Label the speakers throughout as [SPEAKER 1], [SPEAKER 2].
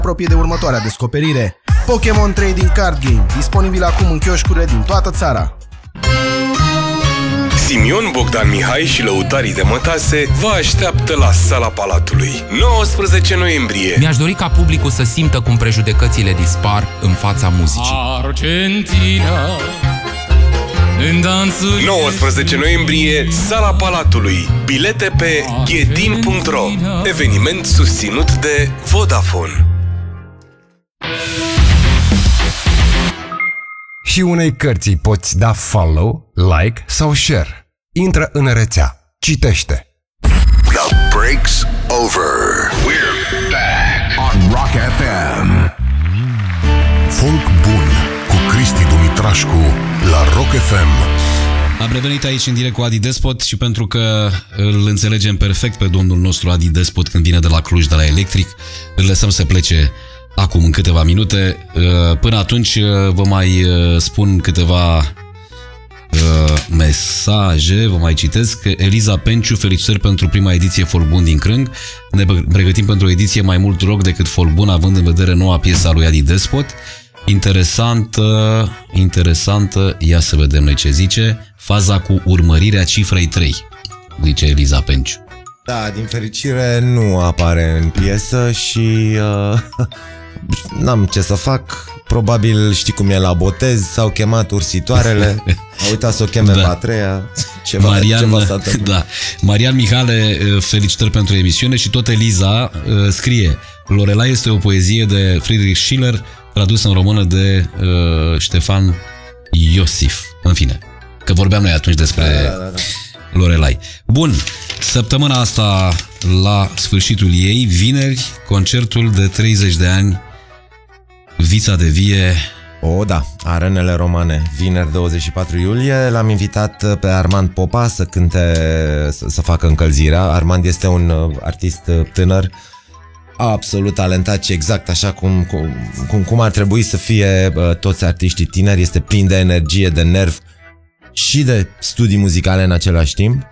[SPEAKER 1] apropie de următoarea descoperire. Pokémon Trading Card Game, disponibil acum în chioșcurile din toată țara.
[SPEAKER 2] Simion Bogdan Mihai și lăutarii de mătase vă așteaptă la Sala Palatului. 19 noiembrie.
[SPEAKER 3] Mi-aș dori ca publicul să simtă cum prejudecățile dispar în fața muzicii.
[SPEAKER 4] Argentina, în dansul
[SPEAKER 2] 19 noiembrie, Sala Palatului. Bilete pe ghetin.ro. Eveniment susținut de Vodafone.
[SPEAKER 5] Și unei cărți poți da follow, like sau share. Intră în rețea. Citește.
[SPEAKER 6] The break's over. We're back on Rock FM. Folk bun cu Cristi Dumitrașcu la Rock FM.
[SPEAKER 7] Am revenit aici în direct cu Adi Despot și pentru că îl înțelegem perfect pe domnul nostru Adi Despot când vine de la Cluj, de la Electric, îl lăsăm să plece acum în câteva minute. Până atunci vă mai spun câteva mesaje, vă mai citesc. Eliza Penciu, felicitări pentru prima ediție Folk Bun din Crâng. Ne pregătim pentru o ediție mai mult rock decât Folk Bun, având în vedere noua piesă a lui Adi Despot. Interesantă, ia să vedem noi ce zice. Faza cu urmărirea cifrei 3, zice Eliza Penciu.
[SPEAKER 8] Da, din fericire nu apare în piesă și n-am ce să fac. Probabil știi cum e la botez, s-au chemat ursitoarele, au uitat să o cheme pe a treia, ceva s-a întâmplat.
[SPEAKER 7] Da. Marian Mihale, felicitări pentru emisiune și tot Eliza scrie: Lorelai este o poezie de Friedrich Schiller tradusă în română de Ștefan Iosif. În fine, că vorbeam noi atunci despre Lorelai. Bun, săptămâna asta, la sfârșitul ei, vineri, concertul de 30 de ani Vița de Vie.
[SPEAKER 8] Da, Arenele Romane, vineri 24 iulie. L-am invitat pe Armand Popa să cânte, să facă încălzirea. Armand este un artist tânăr, absolut talentat și exact așa cum ar trebui să fie toți artiștii tineri. Este plin de energie, de nerv și de studii muzicale în același timp.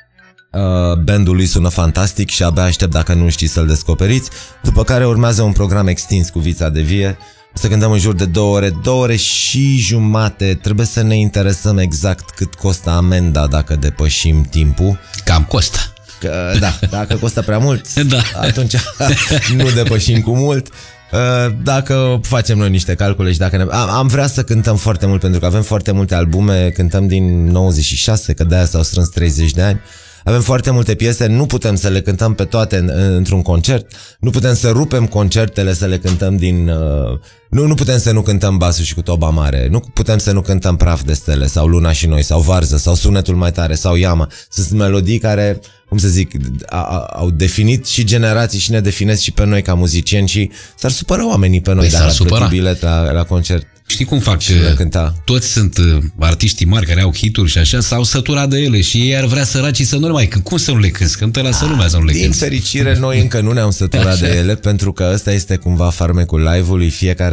[SPEAKER 8] Bandul lui sună fantastic și abia aștept, dacă nu știți, să-l descoperiți. După care urmează un program extins cu Vița de Vie. O să cântăm în jur de 2 ore și jumate. Trebuie să ne interesăm exact cât costă amenda dacă depășim timpul.
[SPEAKER 7] Cam costă.
[SPEAKER 8] Da, dacă costă prea mult,
[SPEAKER 7] da,
[SPEAKER 8] atunci nu depășim cu mult. Dacă facem noi niște calcule și dacă am vrea să cântăm foarte mult, pentru că avem foarte multe albume. Cântăm din 96, că de-aia s-au strâns 30 de ani. Avem foarte multe piese, nu putem să le cântăm pe toate într-un concert. Nu putem să rupem concertele să le cântăm din... Nu putem să nu cântăm Basul și cu toba mare. Nu putem să nu cântăm Praf de stele sau Luna și noi sau Varză sau Sunetul mai tare sau Iama. Sunt melodii care, cum să zic, au definit și generații și ne definesc și pe noi ca muzicieni și s-ar supăra oamenii pe noi dacă ar plăti bilet la concert.
[SPEAKER 7] Știi cum fac? Toți sunt artiștii mari care au hituri și așa, s-au săturat de ele și ei ar vrea săracii să nu le mai cânt. Cum să nu le cânti? Cântă lasă lumea să nu le cânti.
[SPEAKER 8] Din fericire, noi încă nu ne-am săturat de ele, pentru că ăsta este cumva farmecul live-ului.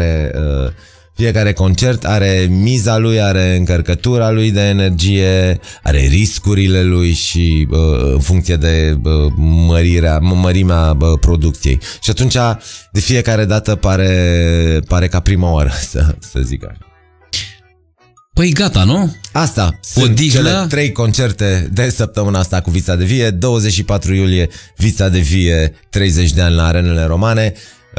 [SPEAKER 8] Fiecare concert are miza lui, are încărcătura lui de energie, are riscurile lui și în funcție de mărimea producției. Și atunci, de fiecare dată pare ca prima oară, să zic așa.
[SPEAKER 7] Păi gata, nu?
[SPEAKER 8] Asta sunt cele 3 concerte de săptămâna asta cu Vița de Vie. 24 iulie, Vița de Vie, 30 de ani la Arenele Romane.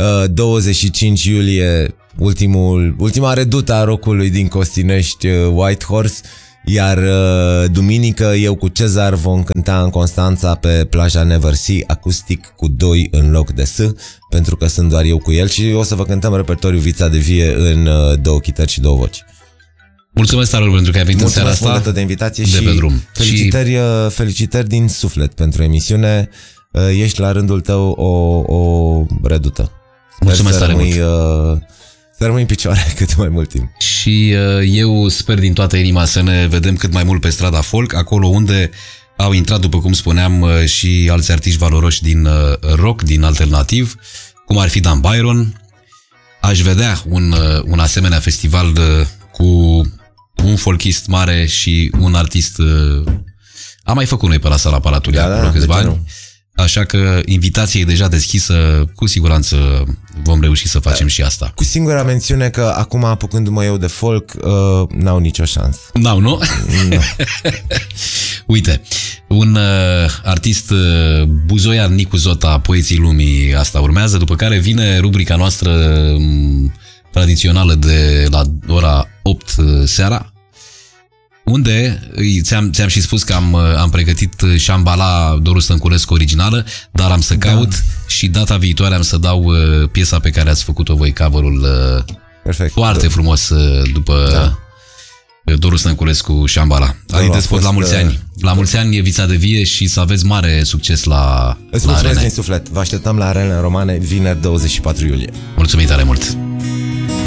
[SPEAKER 8] 25 iulie, ultima redută a rockului din Costinești, White Horse. Iar duminică eu cu Cezar vom cânta în Constanța pe plaja Never Sea, acustic cu 2 în loc de S, pentru că sunt doar eu cu el. Și o să vă cântăm repertoriul Vița de Vie în 2 chitări și 2 voci.
[SPEAKER 7] Mulțumesc tare pentru că ai venit în seara asta.
[SPEAKER 8] Mulțumesc de invitație
[SPEAKER 7] de
[SPEAKER 8] și
[SPEAKER 7] pe drum.
[SPEAKER 8] Felicitări din suflet pentru emisiune. Ești la rândul tău o redută.
[SPEAKER 7] Mulțumesc tare mult.
[SPEAKER 8] Să rămâi în picioare cât mai mult timp.
[SPEAKER 7] Și eu sper din toată inima să ne vedem cât mai mult pe strada folk, acolo unde au intrat, după cum spuneam, și alți artiști valoroși din rock, din alternativ, cum ar fi Dan Byron. Aș vedea un asemenea festival cu un folkist mare și un artist. Am mai făcut noi pe la Sala Palatului acolo câțiva ani. Așa că invitația e deja deschisă, cu siguranță vom reuși să facem și asta.
[SPEAKER 8] Cu singura mențiune că acum, apucându-mă eu de folk, n-au nicio șansă.
[SPEAKER 7] N-au, nu?
[SPEAKER 8] No.
[SPEAKER 7] Uite, un artist buzoian, Nicu Zota, Poeții Lumii, asta urmează, după care vine rubrica noastră tradițională de la ora 8 seara, unde ți-am și spus că am pregătit Shambhala Doru Stănculescu originală, dar am să caut și data viitoare am să dau piesa pe care ați făcut-o voi, cover-ul foarte frumos după Doru Stănculescu, Shambhala. Adică spus la mulți ani. La mulți ani e vița de vie și să aveți mare succes la
[SPEAKER 8] Îți mulțumesc
[SPEAKER 7] Arene.
[SPEAKER 8] din suflet. Vă așteptăm la Arenele Romane vineri 24 iulie.
[SPEAKER 7] Mulțumim tare mult!